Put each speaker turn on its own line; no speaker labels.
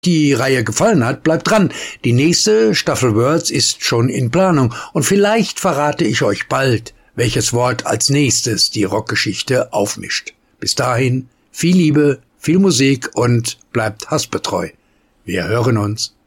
die Reihe gefallen hat, bleibt dran. Die nächste Staffel Words ist schon in Planung und vielleicht verrate ich euch bald, welches Wort als nächstes die Rockgeschichte aufmischt. Bis dahin, viel Liebe, viel Musik und bleibt hassbetreu. Wir hören uns.